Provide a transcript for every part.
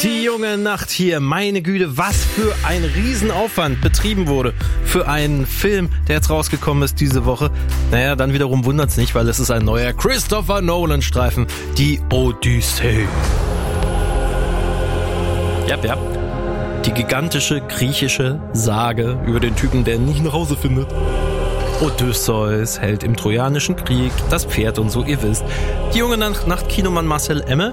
Die junge Nacht hier, meine Güte, was für ein Riesenaufwand betrieben wurde für einen Film, der jetzt rausgekommen ist diese Woche. Naja, dann wiederum wundert's nicht, weil es ist ein neuer Christopher Nolan-Streifen, die Odyssee. Ja. Die gigantische griechische Sage über den Typen, der nicht nach Hause findet. Odysseus, Held im Trojanischen Krieg, das Pferd und so, ihr wisst. Die junge Nacht, Kinomann Marcel Emme.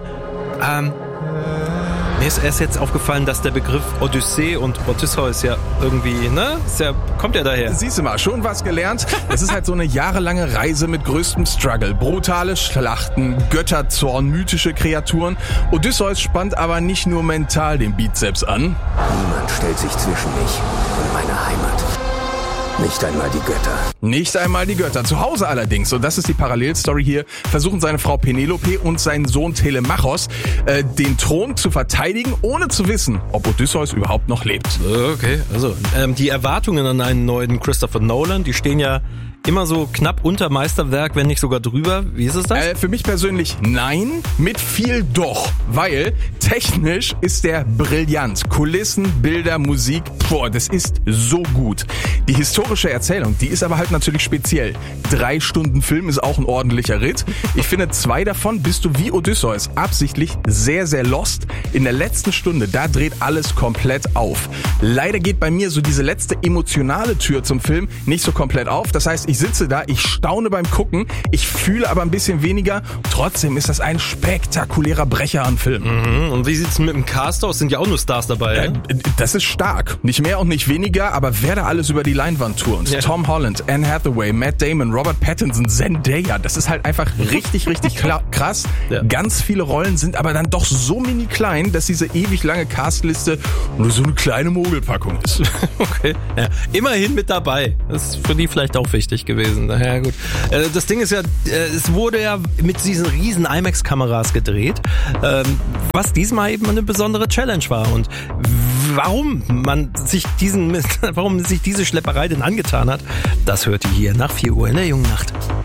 Mir ist erst jetzt aufgefallen, dass der Begriff Odyssee und Odysseus ja irgendwie, kommt ja daher. Siehst du mal, schon was gelernt? Es ist halt so eine jahrelange Reise mit größtem Struggle. Brutale Schlachten, Götterzorn, mythische Kreaturen. Odysseus spannt aber nicht nur mental den Bizeps an. Niemand stellt sich zwischen mich und meine Heimat. Nicht einmal die Götter. Nicht einmal die Götter. Zu Hause allerdings, und das ist die Parallelstory hier, versuchen seine Frau Penelope und sein Sohn Telemachos den Thron zu verteidigen, ohne zu wissen, ob Odysseus überhaupt noch lebt. Okay, also die Erwartungen an einen neuen Christopher Nolan, die stehen ja immer so knapp unter Meisterwerk, wenn nicht sogar drüber. Wie ist es das? Für mich persönlich nein, mit viel doch, weil technisch ist der brillant. Kulissen, Bilder, Musik, das ist so gut. Die historische Erzählung, die ist aber halt natürlich speziell. 3 Stunden Film ist auch ein ordentlicher Ritt. Ich finde, 2 davon bist du wie Odysseus absichtlich sehr, sehr lost. In der letzten Stunde, da dreht alles komplett auf. Leider geht bei mir so diese letzte emotionale Tür zum Film nicht so komplett auf. Das heißt, ich sitze da, ich staune beim Gucken, ich fühle aber ein bisschen weniger. Trotzdem ist das ein spektakulärer Brecher an Film. Und wie sieht's mit dem Cast aus? Sind ja auch nur Stars dabei. Das ist stark. Nicht mehr und nicht weniger, aber wer da alles über die Leinwand turnt. Ja. Tom Holland, Anne Hathaway, Matt Damon, Robert Pattinson, Zendaya. Das ist halt einfach richtig, richtig krass. Ja. Ganz viele Rollen sind aber dann doch so mini klein, dass diese ewig lange Castliste nur so eine kleine Mogelpackung ist. Okay. Ja. Immerhin mit dabei. Das ist für die vielleicht auch wichtig gewesen. Daher gut. Das Ding ist ja, es wurde ja mit diesen riesen IMAX-Kameras gedreht, was diesmal eben eine besondere Challenge war. Und warum sich diese Schlepperei denn angetan hat, das hört ihr hier nach 4 Uhr in der jungen Nacht.